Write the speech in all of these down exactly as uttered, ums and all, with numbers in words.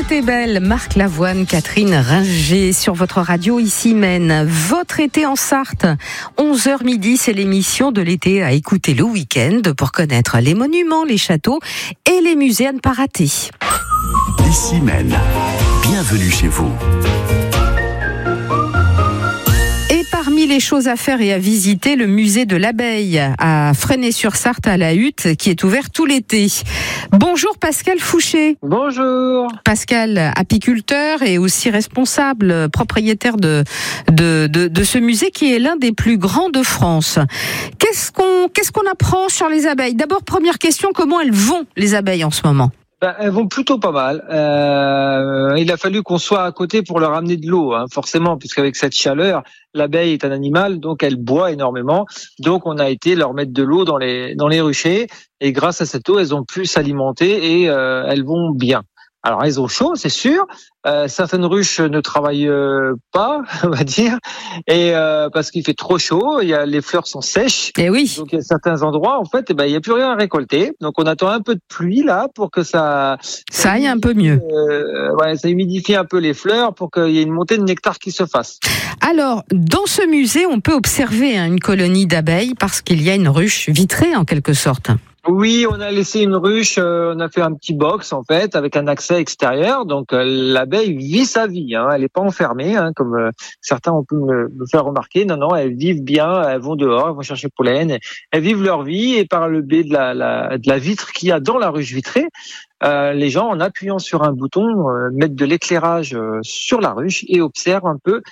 L'été belle, Marc Lavoine, Catherine Ringer sur votre radio ici Maine. Votre été en Sarthe, onze heures midi, c'est l'émission de l'été à écouter le week-end pour connaître les monuments, les châteaux et les musées à ne pas rater. Ici Maine, bienvenue chez vous. Parmi les choses à faire et à visiter, le musée de l'abeille à Fresnay-sur-Sarthe à la Hutte qui est ouvert tout l'été. Bonjour Pascal Fouché. Bonjour. Pascal, apiculteur et aussi responsable, propriétaire de, de, de, de ce musée qui est l'un des plus grands de France. Qu'est-ce qu'on, qu'est-ce qu'on apprend sur les abeilles ? D'abord, première question, comment elles vont les abeilles en ce moment ? Ben, elles vont plutôt pas mal. Euh, il a fallu qu'on soit à côté pour leur amener de l'eau, hein, forcément, puisqu'avec cette chaleur, l'abeille est un animal, donc elle boit énormément. Donc on a été leur mettre de l'eau dans les dans les ruchers, et grâce à cette eau, elles ont pu s'alimenter et euh, elles vont bien. Alors elles ont chaud, c'est sûr. Euh, certaines ruches ne travaillent euh, pas, on va dire, et euh, parce qu'il fait trop chaud, il y a les fleurs sont sèches. Et oui. Donc il y a certains endroits, en fait, eh ben il y a plus rien à récolter. Donc on attend un peu de pluie là pour que ça ça aille un peu mieux. Euh, ouais, ça humidifie un peu les fleurs pour qu'il y ait une montée de nectar qui se fasse. Alors, dans ce musée, on peut observer hein, une colonie d'abeilles parce qu'il y a une ruche vitrée en quelque sorte. Oui, on a laissé une ruche, euh, on a fait un petit box en fait avec un accès extérieur. Donc euh, l'abeille vit sa vie, hein, elle n'est pas enfermée, hein, comme euh, certains ont pu me, me faire remarquer. Non, non, elles vivent bien, elles vont dehors, elles vont chercher le pollen, elles vivent leur vie et par le biais de la, la, de la vitre qu'il y a dans la ruche vitrée, euh, les gens en appuyant sur un bouton euh, mettent de l'éclairage euh, sur la ruche et observent un peu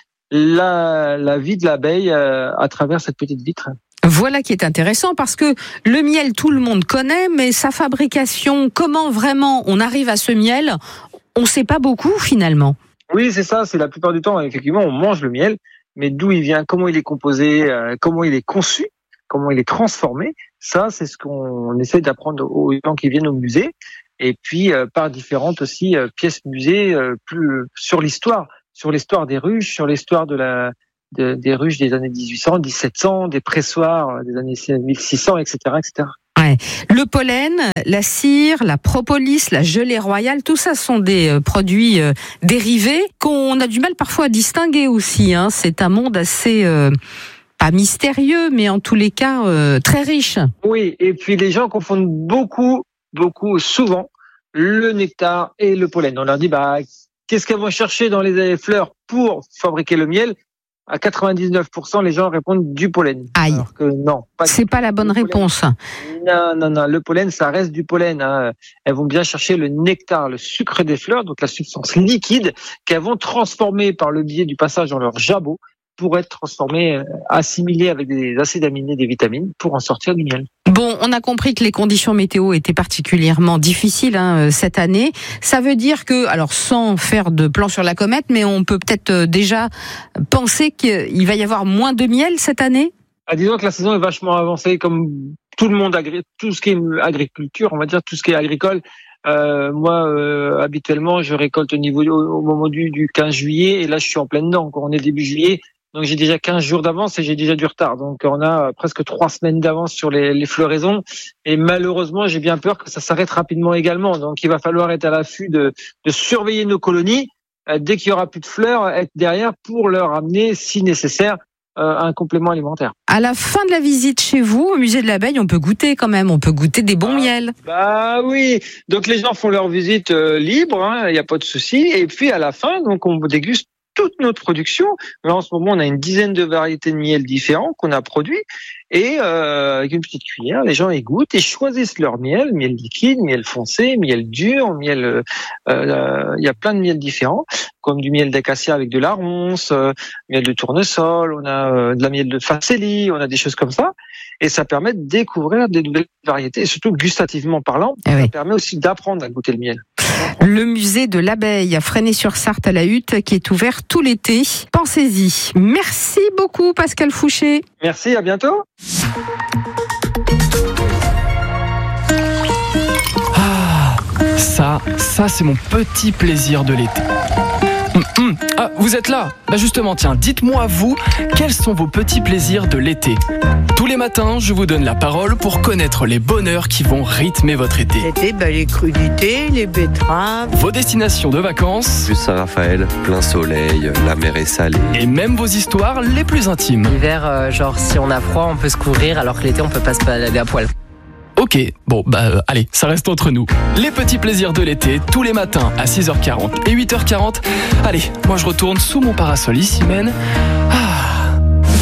la, la vie de l'abeille euh, à travers cette petite vitre. Voilà qui est intéressant parce que le miel, tout le monde connaît, mais sa fabrication, comment vraiment on arrive à ce miel, on ne sait pas beaucoup finalement. Oui, c'est ça, c'est la plupart du temps, effectivement, on mange le miel, mais d'où il vient, comment il est composé, euh, comment il est conçu, comment il est transformé, ça c'est ce qu'on essaie d'apprendre aux gens qui viennent au musée, et puis euh, par différentes aussi euh, pièces musées euh, plus sur l'histoire, sur l'histoire des ruches, sur l'histoire de la... De, des ruches des années dix-huit cents, dix-sept cents, des pressoirs des années mille six cents, et cetera, et cetera. Ouais. Le pollen, la cire, la propolis, la gelée royale, tout ça sont des euh, produits euh, dérivés qu'on a du mal parfois à distinguer aussi. Hein. C'est un monde assez... Euh pas mystérieux, mais en tous les cas euh, très riche. Oui, et puis les gens confondent beaucoup, beaucoup, souvent, le nectar et le pollen. On leur dit, bah, qu'est-ce qu'elles vont chercher dans les fleurs pour fabriquer le miel ? À quatre-vingt-dix-neuf pour cent, les gens répondent du pollen. Aïe. Alors que non. Pas c'est pas la bonne réponse. Non, non, non. Le pollen, ça reste du pollen. Hein. Elles vont bien chercher le nectar, le sucre des fleurs, donc la substance liquide qu'elles vont transformer par le biais du passage dans leur jabot pour être transformée, assimilée avec des acides aminés, des vitamines, pour en sortir du miel. Bon, on a compris que les conditions météo étaient particulièrement difficiles hein, cette année. Ça veut dire que, alors sans faire de plan sur la comète, mais on peut peut-être déjà penser qu'il va y avoir moins de miel cette année ? Ah, disons que la saison est vachement avancée, comme tout le monde, agri- tout ce qui est agriculture, on va dire tout ce qui est agricole. Euh, moi, euh, habituellement, je récolte au niveau au, au moment du, du quinze juillet, et là, je suis en plein dedans. On est début juillet. Donc j'ai déjà quinze jours d'avance et j'ai déjà du retard. Donc on a presque trois semaines d'avance sur les, les floraisons. Et malheureusement, j'ai bien peur que ça s'arrête rapidement également. Donc il va falloir être à l'affût de, de surveiller nos colonies. Euh, dès qu'il y aura plus de fleurs, être derrière pour leur amener, si nécessaire, euh, un complément alimentaire. À la fin de la visite chez vous, au musée de l'abeille, on peut goûter quand même. On peut goûter des bons ah, miels. Bah oui. Donc les gens font leur visite euh, libre, il hein, n'y a pas de souci. Et puis à la fin, donc on déguste toute notre production. Là, en ce moment, on a une dizaine de variétés de miel différents qu'on a produits. Et euh, avec une petite cuillère, les gens y goûtent et choisissent leur miel, miel liquide, miel foncé, miel dur, miel. Euh, euh, il y a plein de miels différents, comme du miel d'acacia avec de la ronce, euh, miel de tournesol, on a euh, de la miel de facélie, on a des choses comme ça. Et ça permet de découvrir des nouvelles variétés, et surtout gustativement parlant, eh ça oui. permet aussi d'apprendre à goûter le miel. Le musée de l'abeille à Fresnay-sur-Sarthe à la Hutte qui est ouvert tout l'été. Pensez-y. Merci beaucoup Pascal Fouché. Merci, à bientôt. Ah, ça, ça c'est mon petit plaisir de l'été. Hum, hum. Ah, vous êtes là ? Bah justement, tiens, dites-moi vous, quels sont vos petits plaisirs de l'été ? Tous les matins, je vous donne la parole pour connaître les bonheurs qui vont rythmer votre été. L'été, bah, les crudités, les betteraves. Vos destinations de vacances. Plus Saint-Raphaël, plein soleil, la mer est salée. Et même vos histoires les plus intimes. L'hiver, euh, genre si on a froid, on peut se couvrir, alors que l'été, on peut pas se balader à poil. Ok, bon, bah euh, allez, ça reste entre nous. Les petits plaisirs de l'été, tous les matins à six heures quarante et huit heures quarante. Allez, moi je retourne sous mon parasol Issy-Mène. Ah.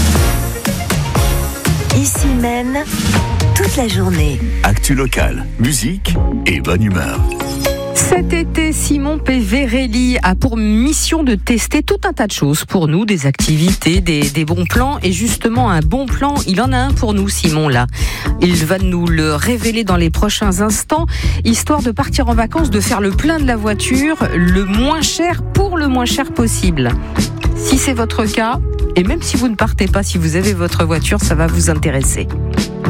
Issy-Mène, toute la journée. Actu locale, musique et bonne humeur. Cet été, Simon Péverelli a pour mission de tester tout un tas de choses pour nous, des activités, des, des bons plans. Et justement, un bon plan, il en a un pour nous, Simon, là. Il va nous le révéler dans les prochains instants, histoire de partir en vacances, de faire le plein de la voiture, le moins cher pour le moins cher possible. Si c'est votre cas, et même si vous ne partez pas, si vous avez votre voiture, ça va vous intéresser.